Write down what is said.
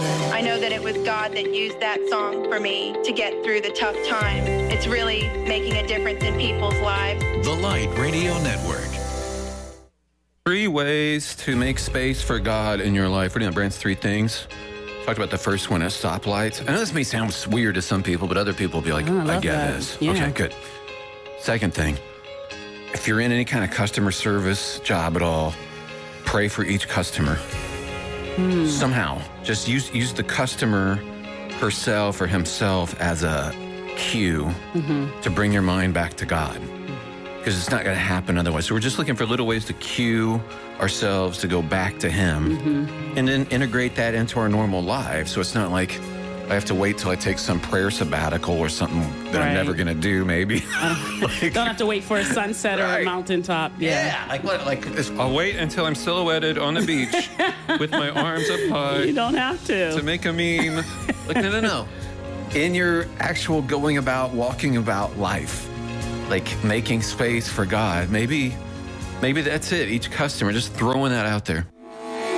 I know that it was God that used that song for me to get through the tough time. It's really making a difference in people's lives. The Light Radio Network. 3 ways to make space for God in your life. What do you know, Brand's 3 things? Talked about the first one as stoplights. I know this may sound weird to some people, but other people will be like, I get this. Yeah. Okay, good. Second thing, if you're in any kind of customer service job at all, pray for each customer. Somehow, just use the customer herself or himself as a cue to bring your mind back to God. Because it's not going to happen otherwise. So we're just looking for little ways to cue ourselves to go back to Him and then integrate that into our normal lives. So it's not like I have to wait till I take some prayer sabbatical or something that I'm never going to do, maybe. Don't have to wait for a sunset or a mountaintop. Yeah. I'll wait until I'm silhouetted on the beach with my arms up high. You don't have to make a meme. Like, no. In your actual walking about life, like making space for God, maybe that's it. Each customer, just throwing that out there.